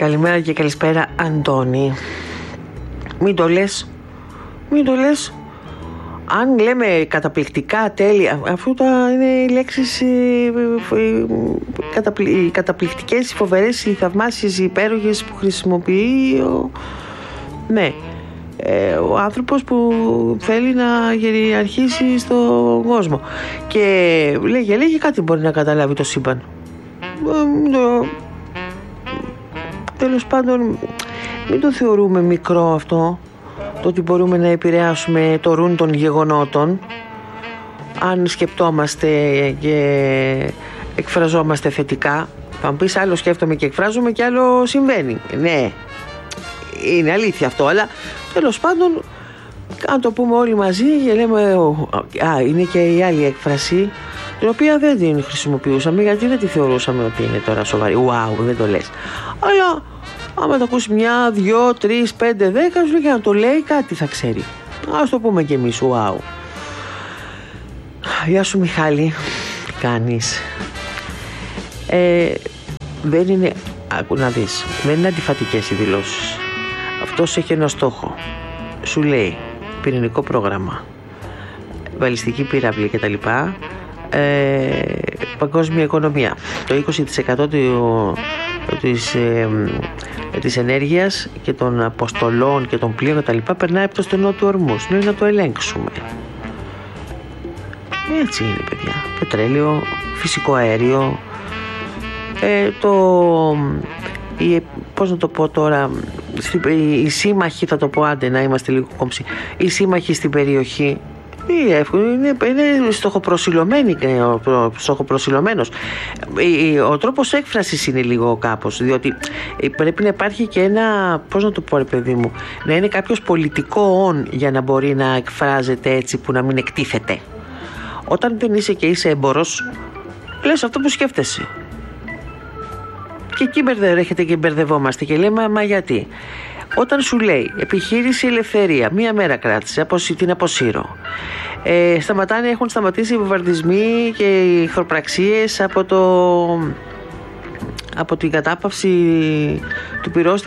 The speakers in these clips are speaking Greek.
Καλημέρα και καλησπέρα, Αντώνη. Μην το λες. Αν λέμε καταπληκτικά, τέλεια, αφού είναι οι λέξεις οι καταπληκτικές, οι φοβερές, οι θαυμάσιες, οι υπέροχες που χρησιμοποιεί ο άνθρωπος που θέλει να γεριαρχήσει στον κόσμο. Και λέγε κάτι μπορεί να καταλάβει το σύμπαν. Τέλος πάντων, μην το θεωρούμε μικρό αυτό, το ότι μπορούμε να επηρεάσουμε το ρουν των γεγονότων, αν σκεπτόμαστε και εκφραζόμαστε θετικά. Θα μου πεις, άλλο σκέφτομαι και εκφράζομαι και άλλο συμβαίνει. Ναι, είναι αλήθεια αυτό, αλλά τέλος πάντων, αν το πούμε όλοι μαζί και λέμε, είναι και η άλλη έκφραση, την οποία δεν την χρησιμοποιούσαμε, γιατί δεν τη θεωρούσαμε ότι είναι τώρα σοβαρή. Δεν το λες. Αλλά άμα το ακούσει 1, 2, 3, 5, 10, σου λέει, και να το λέει, κάτι θα ξέρει. Ας το πούμε κι εμείς. Γεια σου, Μιχάλη. Τι κάνεις? Δεν είναι, άκου να δεις, δεν είναι αντιφατικές οι δηλώσεις. Αυτός έχει ένα στόχο. Σου λέει πυρηνικό πρόγραμμα, βαλιστική πύραυλη κτλ. Παγκόσμια οικονομία. Το 20% της ενέργειας και των αποστολών και των πλοίων κτλ. Περνάει από το στενό του Ορμούς. Είναι να το ελέγξουμε. Έτσι είναι, παιδιά. Πετρέλαιο, φυσικό αέριο, πώς να το πω τώρα, οι σύμμαχοι, θα το πω, άντε να είμαστε λίγο κόμψοι, οι σύμμαχοι στην περιοχή είναι στοχοπροσιλωμένος. Ο τρόπος έκφρασης είναι λίγο κάπως, διότι πρέπει να υπάρχει και ένα, πώς να το πω, ρε παιδί μου, να είναι κάποιος πολιτικό όν για να μπορεί να εκφράζεται έτσι, που να μην εκτίθεται. Όταν δεν είσαι και είσαι έμπορος, λες αυτό που σκέφτεσαι. Και εκεί έρχεται και μπερδευόμαστε και λέμε, μα γιατί? Όταν σου λέει επιχείρηση Ελευθερία, μία μέρα κράτησε, την αποσύρω. Έχουν σταματήσει οι βομβαρδισμοί και οι εχθροπραξίες από την κατάπαυση του πυρός τις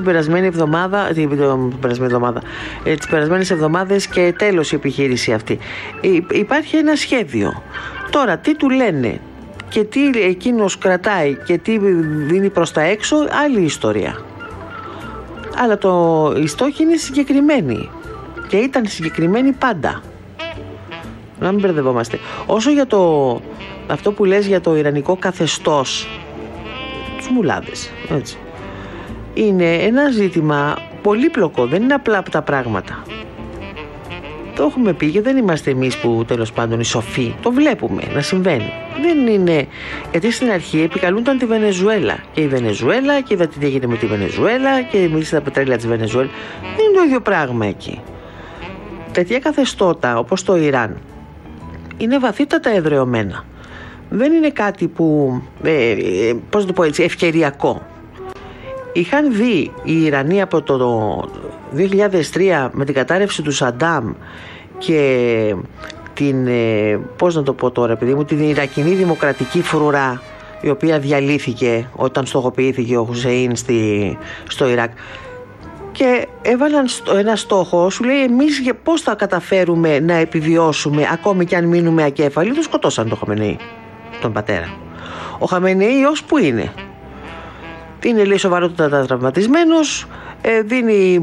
περασμένες εβδομάδες και τέλος η επιχείρηση αυτή. Υπάρχει ένα σχέδιο. Τώρα τι του λένε και τι εκείνος κρατάει και τι δίνει προς τα έξω, άλλη ιστορία. Αλλά η στόχη είναι συγκεκριμένη και ήταν συγκεκριμένη πάντα. Να μην μπερδευόμαστε. Όσο για αυτό που λες για το ιρανικό καθεστώς, τους μουλάδες, έτσι, είναι ένα ζήτημα πολύπλοκο, δεν είναι απλά από τα πράγματα. Το έχουμε πει και δεν είμαστε εμείς που τέλος πάντων οι σοφοί. Το βλέπουμε να συμβαίνει. Δεν είναι. Γιατί στην αρχή επικαλούνταν τη Βενεζουέλα. Και η Βενεζουέλα, και είδατε τι έγινε με τη Βενεζουέλα, και μίλησε τα πετρέλαια της Βενεζουέλα. Δεν είναι το ίδιο πράγμα εκεί. Τέτοια καθεστώτα όπως το Ιράν είναι βαθύτατα εδραιωμένα. Δεν είναι κάτι που, πώς να το πω έτσι, ευκαιριακό. Είχαν δει οι Ιρανοί από το 2003 με την κατάρρευση του Σαντάμ και την, πώς να το πω τώρα, παιδί μου, την Ιρακινή δημοκρατική φρουρά, η οποία διαλύθηκε όταν στοχοποιήθηκε ο Χουσέιν στο Ιράκ, και έβαλαν ένα στόχο, σου λέει, εμείς πώς θα καταφέρουμε να επιβιώσουμε ακόμη κι αν μείνουμε ακέφαλοι. Του σκοτώσαν το Χαμενεή, τον πατέρα. Ο Χαμενεή ως που είναι, λέει σοβαρότατα τραυματισμένος, δίνει,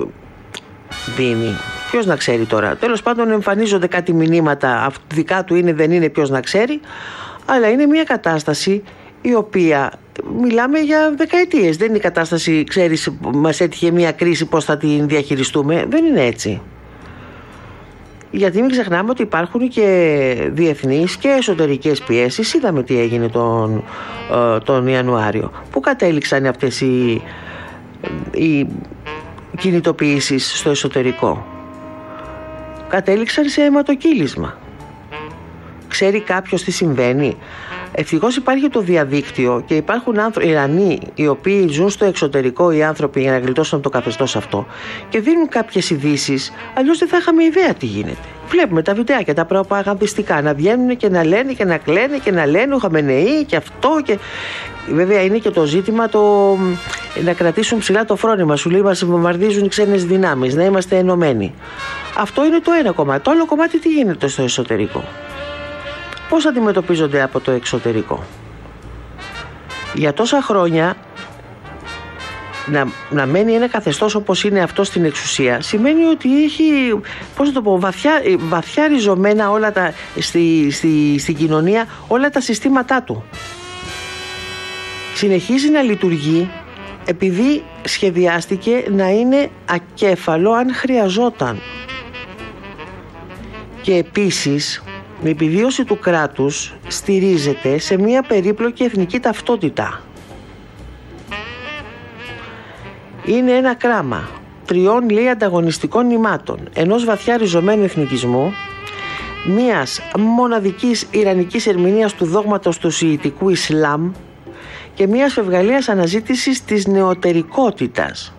ποιος να ξέρει τώρα. Τέλος πάντων εμφανίζονται κάτι μηνύματα, δικά του είναι, δεν είναι, ποιος να ξέρει. Αλλά είναι μια κατάσταση η οποία μιλάμε για δεκαετίες. Δεν είναι η κατάσταση, ξέρεις, μας έτυχε μια κρίση, πώς θα την διαχειριστούμε. Δεν είναι έτσι. Γιατί μην ξεχνάμε ότι υπάρχουν και διεθνείς και εσωτερικές πιέσεις. Είδαμε τι έγινε τον Ιανουάριο, που κατέληξαν αυτές οι κινητοποιήσεις στο εσωτερικό. Κατέληξαν σε αιματοκύλισμα. Ξέρει κάποιος τι συμβαίνει? Ευτυχώς υπάρχει το διαδίκτυο και υπάρχουν Ιρανοί οι οποίοι ζουν στο εξωτερικό, οι άνθρωποι, για να γλιτώσουν από το καθεστώς αυτό, και δίνουν κάποιες ειδήσεις, αλλιώς δεν θα είχαμε ιδέα τι γίνεται. Βλέπουμε τα βιντεάκια, τα προπαγανδιστικά να βγαίνουν και να λένε και να κλαίνε και να λένε ο Χαμενεή και αυτό, και βέβαια είναι και το ζήτημα να κρατήσουν ψηλά το φρόνημα. Σου λέει, μας βομβαρδίζουν οι ξένες δυνάμεις, να είμαστε ενωμένοι. Αυτό είναι το ένα κομμάτι. Το άλλο κομμάτι τι γίνεται στο εσωτερικό? Πώς αντιμετωπίζονται από το εξωτερικό? Για τόσα χρόνια να μένει ένα καθεστώς όπως είναι αυτό στην εξουσία σημαίνει ότι έχει, πώς να το πω, βαθιά ριζωμένα όλα στην κοινωνία όλα τα συστήματά του. Συνεχίζει να λειτουργεί επειδή σχεδιάστηκε να είναι ακέφαλο αν χρειαζόταν. Και επίσης η επιβίωση του κράτους στηρίζεται σε μια περίπλοκη εθνική ταυτότητα. Είναι ένα κράμα 3 λέει ανταγωνιστικών νημάτων, ενός βαθιά ριζωμένου εθνικισμού, μιας μοναδικής ιρανικής ερμηνείας του δόγματος του σιητικού Ισλάμ και μιας φευγαλίας αναζήτησης της νεωτερικότητας.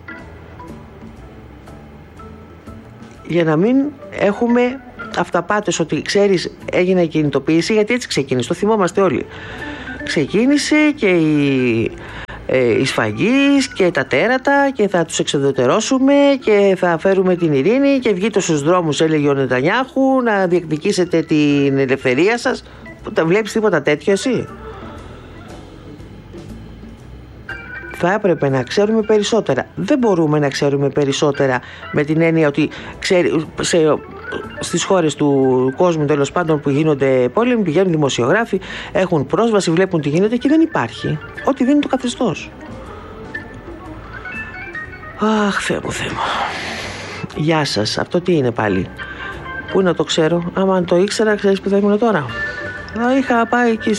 Για να μην έχουμε αυταπάτες ότι ξέρεις έγινε η κινητοποίηση, γιατί έτσι ξεκίνησε, το θυμόμαστε όλοι. Ξεκίνησε και η σφαγής και τα τέρατα και θα τους εξεδωτερώσουμε και θα φέρουμε την ειρήνη και βγείτε στους δρόμους, έλεγε ο Νετανιάχου, να διεκδικήσετε την ελευθερία σας. Τα βλέπεις τίποτα τέτοιο εσύ? Θα έπρεπε να ξέρουμε περισσότερα. Δεν μπορούμε να ξέρουμε περισσότερα με την έννοια ότι στις χώρες του κόσμου, τέλος πάντων, που γίνονται πόλεμοι, πηγαίνουν δημοσιογράφοι, έχουν πρόσβαση, βλέπουν τι γίνεται και δεν υπάρχει ό,τι δίνει το καθεστώς. Αχ, Θεέ μου, Θεέ μου. Γεια σας. Αυτό τι είναι πάλι? Πού να το ξέρω? Άμα αν το ήξερα, ξέρεις που θα ήμουν τώρα? Θα είχα πάει εκεί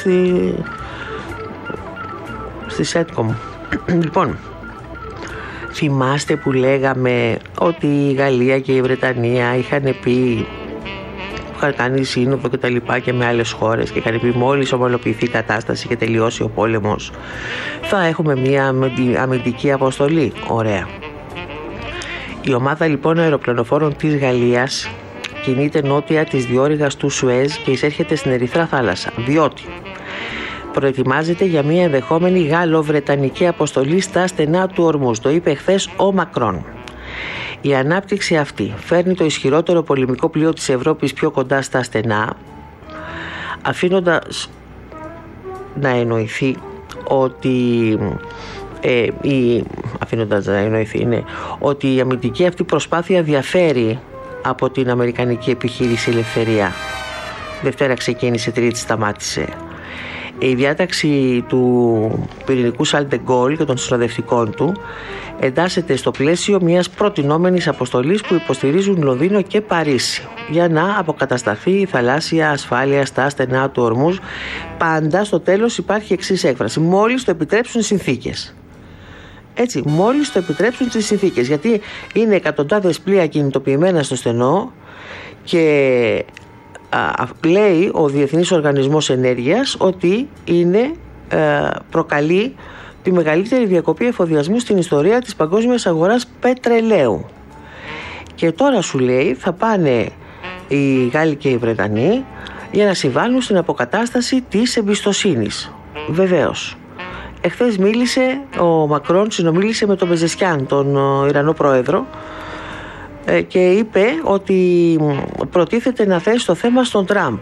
στη ΣΕΤΚΟΜ. Λοιπόν, θυμάστε που λέγαμε ότι η Γαλλία και η Βρετανία είχαν πει, είχαν κάνει σύνοδο και τα λοιπά και με άλλες χώρες και είχαν πει μόλις ομαλοποιηθεί η κατάσταση και τελειώσει ο πόλεμος θα έχουμε μια αμυντική αποστολή? Ωραία. Η ομάδα λοιπόν αεροπλανοφόρων της Γαλλίας κινείται νότια της διόρυγας του Σουέζ και εισέρχεται στην Ερυθρά θάλασσα, διότι προετοιμάζεται για μια ενδεχόμενη γάλλο-βρετανική αποστολή στα στενά του Ορμούζ. Το είπε χθες ο Μακρόν. Η ανάπτυξη αυτή φέρνει το ισχυρότερο πολεμικό πλοίο της Ευρώπης πιο κοντά στα στενά, αφήνοντας να εννοηθεί ότι ότι η αμυντική αυτή προσπάθεια διαφέρει από την αμερικανική επιχείρηση Ελευθερία. Δευτέρα ξεκίνησε, Τρίτη σταμάτησε. Η διάταξη του πυρηνικού Σαλντεγκόλ και των συνοδευτικών του εντάσσεται στο πλαίσιο μιας προτινόμενης αποστολής που υποστηρίζουν Λονδίνο και Παρίσι για να αποκατασταθεί η θαλάσσια ασφάλεια στα στενά του Ορμούζ. Πάντα στο τέλος υπάρχει εξής έκφραση: μόλις το επιτρέψουν οι συνθήκες. Έτσι, μόλις το επιτρέψουν τις συνθήκες, γιατί είναι εκατοντάδες πλοία κινητοποιημένα στο στενό και λέει ο Διεθνής Οργανισμός Ενέργειας ότι προκαλεί τη μεγαλύτερη διακοπή εφοδιασμού στην ιστορία της παγκόσμιας αγοράς πετρελαίου. Και τώρα σου λέει θα πάνε οι Γάλλοι και οι Βρετανοί για να συμβάλλουν στην αποκατάσταση της εμπιστοσύνης. Βεβαίως. Εχθές ο Μακρόν συνομίλησε με τον Πεζεσκιάν, τον Ιρανό πρόεδρο, και είπε ότι προτίθεται να θέσει το θέμα στον Τραμπ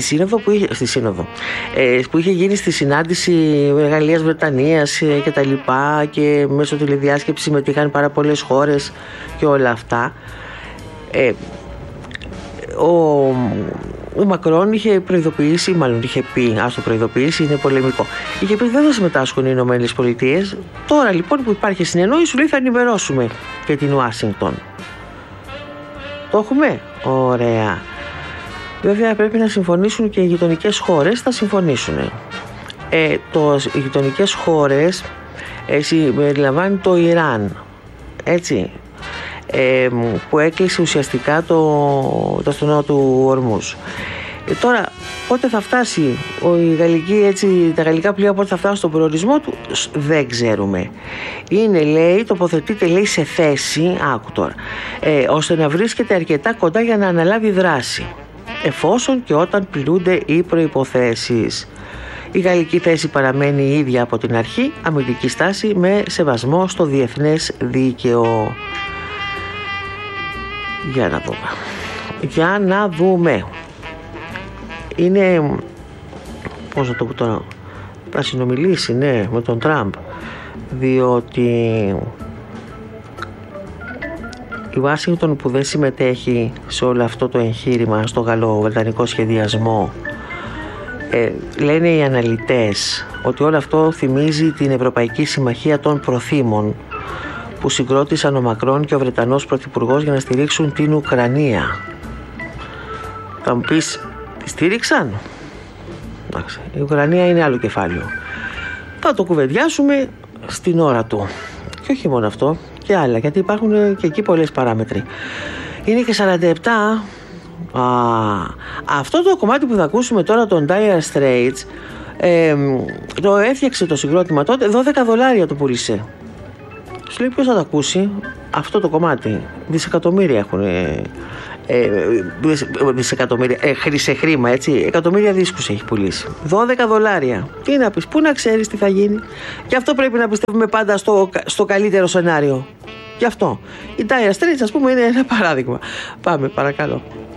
που είχε γίνει στη συνάντηση Γαλλίας-Βρετανίας και τα λοιπά, και μέσω τηλεδιάσκεψης συμμετείχαν πάρα πολλές χώρες και όλα αυτά. Ο Μακρόν είχε προειδοποιήσει, μάλλον είχε πει, ας το προειδοποιήσει, είναι πολεμικό. Είχε πει δεν θα συμμετάσχουν οι Ηνωμένες Πολιτείες. Τώρα λοιπόν που υπάρχει συνεννόηση, σου λέει θα ενημερώσουμε και την Ουάσιγκτον. Το έχουμε? Ωραία. Βέβαια πρέπει να συμφωνήσουν και οι γειτονικές χώρες, θα συμφωνήσουν. Οι γειτονικές χώρες περιλαμβάνει το Ιράν, έτσι, που έκλεισε ουσιαστικά το στενό του Ορμούζ. Τώρα, πότε θα φτάσει η γαλλική, έτσι, τα γαλλικά πλοία, πότε θα φτάσουν στον προορισμό του, δεν ξέρουμε. Είναι, λέει, τοποθετείται, λέει, σε θέση, άκου τώρα, ώστε να βρίσκεται αρκετά κοντά για να αναλάβει δράση, εφόσον και όταν πληρούνται οι προϋποθέσεις. Η γαλλική θέση παραμένει η ίδια από την αρχή, αμυντική στάση με σεβασμό στο διεθνές δίκαιο. Για να δούμε. Είναι, πώς να το πω τώρα, θα συνομιλήσει, ναι, με τον Τραμπ, διότι η Ουάσιγκτον, που δεν συμμετέχει σε όλο αυτό το εγχείρημα, στο γαλλο-βρετανικό σχεδιασμό, λένε οι αναλυτές ότι όλο αυτό θυμίζει την Ευρωπαϊκή Συμμαχία των Προθήμων, που συγκρότησαν ο Μακρόν και ο Βρετανός Πρωθυπουργός για να στηρίξουν την Ουκρανία. Θα μου πεις, τη στήριξαν? Εντάξει, η Ουκρανία είναι άλλο κεφάλαιο. Θα το κουβεντιάσουμε στην ώρα του. Και όχι μόνο αυτό, και άλλα, γιατί υπάρχουν και εκεί πολλές παράμετροι. Είναι και 47. Αυτό το κομμάτι που θα ακούσουμε τώρα, τον Dire Straits, το έφτιαξε το συγκρότημα τότε, $12 το πούλησε. Σου λέει, ποιος θα το ακούσει αυτό το κομμάτι? Δισεκατομμύρια έχουν, δισεκατομμύρια, σε χρήμα, έτσι, εκατομμύρια δίσκους έχει πουλήσει. $12. Τι να πεις, πού να ξέρεις τι θα γίνει? Γι' αυτό πρέπει να πιστεύουμε πάντα στο καλύτερο σενάριο. Γι' αυτό η Dire Straits, ας πούμε, είναι ένα παράδειγμα. Πάμε, παρακαλώ.